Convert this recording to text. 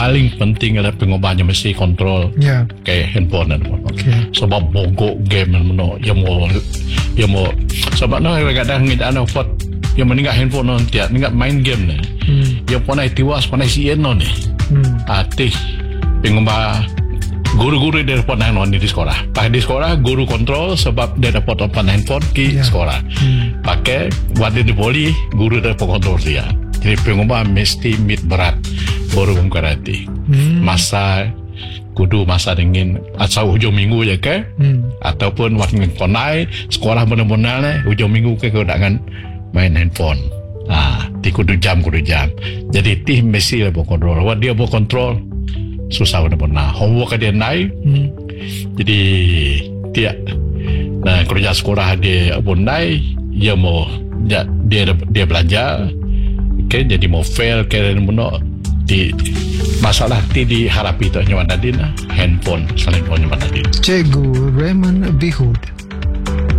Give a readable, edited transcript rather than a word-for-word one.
paling penting adalah pengubahnya mesti kontrol kayak handphone dan sebab bogok game yang mau sebab kadang kita anak fot yang meninggal handphone tiap meninggal main game ni yang panai tiwas panai sien ni arti pengubah guru-guru dia dapat di sekolah. Pakai di sekolah guru kontrol sebab dia dapat open handphone ke sekolah. Pakai buat dia di poli guru dapat kontrol dia. Jadi pengubah mesti mit berat baru berarti. Masa kudu masa dingin asal hujung minggu je ke ataupun waktu konai sekolah benar-benar hujung minggu ke dengan main handphone. Di kudu jam. Jadi tim mesti lah berkontrol. Wah dia berkontrol susah benar-benar. Homework dia naik. Jadi tiap kerja sekolah dia pun naik. Dia belajar. Jadi mau fail ke di masalah diharapi tu nyawa Nadine handphone selain nyawa Nadine. Cikgu Raymond Bihud.